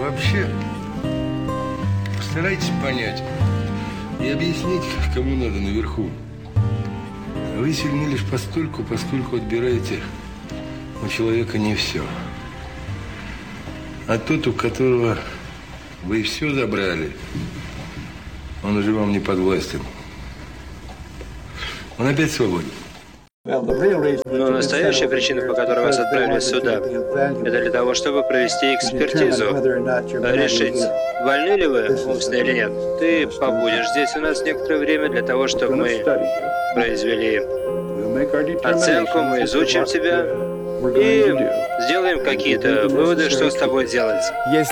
Вообще, постарайтесь понять и объяснить, кому надо наверху. Вы сильны лишь постольку, поскольку отбираете у человека не все. А тот, у которого вы все забрали, он уже вам не подвластен. Он опять свободен. Но настоящая причина, по которой вас отправили сюда, это для того, чтобы провести экспертизу, решить, больны ли вы умственно или нет. Ты побудешь здесь у нас некоторое время для того, чтобы мы произвели оценку, мы изучим тебя и сделаем какие-то выводы, что с тобой делать.